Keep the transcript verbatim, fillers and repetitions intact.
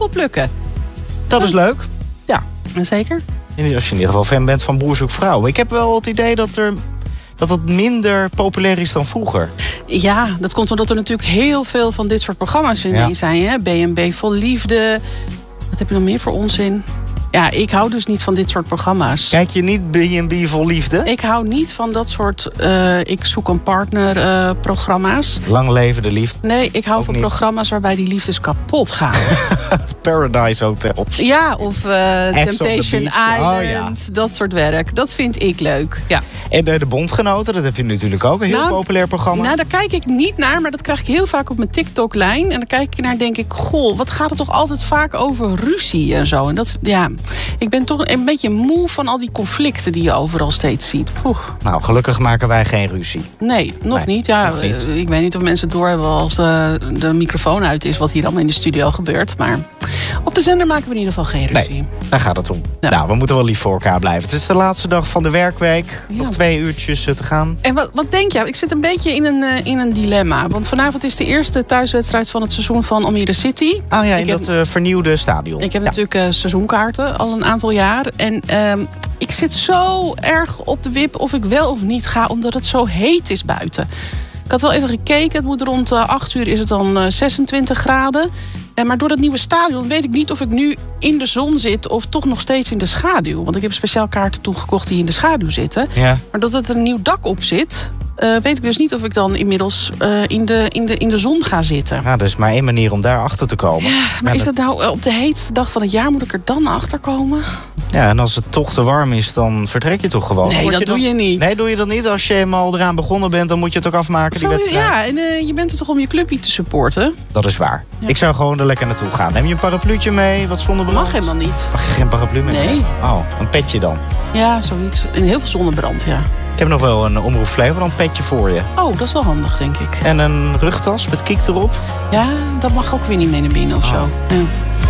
appel plukken. Dat is leuk. Ja. Zeker. Als je in ieder geval fan bent van Boer zoekt vrouw. Ik heb wel het idee dat er... dat het minder populair is dan vroeger. Ja, dat komt omdat er natuurlijk heel veel van dit soort programma's in ja. zijn. Hè? B en B vol liefde. Wat heb je nog meer voor onzin? Ja, ik hou dus niet van dit soort programma's. Kijk je niet B en B vol liefde? Ik hou niet van dat soort uh, ik zoek een partner uh, programma's. Lang leven de liefde? Nee, ik hou Ook van niet. programma's waarbij die liefdes kapot gaan. Paradise Hotel. Ja, of uh, Temptation Island. Oh, ja. Dat soort werk. Dat vind ik leuk. Ja. En uh, de Bondgenoten, dat heb je natuurlijk ook. Een heel nou, populair programma. Nou, daar kijk ik niet naar, maar dat krijg ik heel vaak op mijn TikTok-lijn. En dan kijk ik naar en denk ik, goh, wat gaat het toch altijd vaak over ruzie en zo. En dat, ja, ik ben toch een beetje moe van al die conflicten die je overal steeds ziet. Oeh. Nou, gelukkig maken wij geen ruzie. Nee, nog nee, niet. Ja, nog niet. Ik weet niet of mensen het doorhebben als de, de microfoon uit is, wat hier allemaal in de studio gebeurt. Maar op de zender maken we in ieder geval geen ruzie. Nee, daar gaat het om. Ja. Nou, we moeten wel lief voor elkaar blijven. Het is de laatste dag van de werkweek. Ja. Nog twee uurtjes te gaan. En wat, wat denk je? Ik zit een beetje in een, uh, in een dilemma. Want vanavond is de eerste thuiswedstrijd van het seizoen van Almere City. Ah ja, in Ik heb, dat uh, vernieuwde stadion. Ik heb ja. natuurlijk uh, seizoenkaarten al een aantal jaar. En uh, ik zit zo erg op de wip of ik wel of niet ga, omdat het zo heet is buiten. Ik had wel even gekeken. Het moet rond uh, acht uur is het dan uh, zesentwintig graden. Uh, maar door dat nieuwe stadion weet ik niet of ik nu in de zon zit of toch nog steeds in de schaduw. Want ik heb speciaal kaarten toen gekocht die in de schaduw zitten. Ja. Maar dat het er een nieuw dak op zit, uh, weet ik dus niet of ik dan inmiddels uh, in, de, in, de, in de zon ga zitten. Ja, er is maar één manier om daar achter te komen. Ja, maar ja, is dat nou uh, op de heetste dag van het jaar? Moet ik er dan achter komen? Ja, en als het toch te warm is, dan vertrek je toch gewoon. Nee, Word dat je dan... doe je niet. Nee, doe je dat niet? Als je eenmaal eraan begonnen bent, dan moet je het ook afmaken, Zo, die wedstrijd. ja, en uh, je bent er toch om je clubje te supporten? Dat is waar. Ja. Ik zou gewoon er lekker naartoe gaan. Neem je een parapluutje mee, wat zonnebrand? Mag helemaal niet. Mag je geen paraplu mee? Nee. Oh, een petje dan. Ja, zoiets. En heel veel zonnebrand, ja. Ik heb nog wel een Omroep Flevoland petje voor je. Oh, dat is wel handig, denk ik. En een rugtas met kiek erop. Ja, dat mag ook weer niet mee naar binnen of Oh. zo. Ja.